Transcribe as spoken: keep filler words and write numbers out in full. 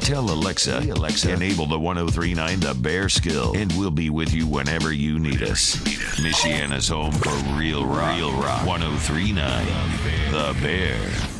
Tell Alexa, hey Alexa, enable the one oh three point nine The Bear skill, and we'll be with you whenever you need us. Michiana's home for real rock. Real rock. one oh three point nine The Bear.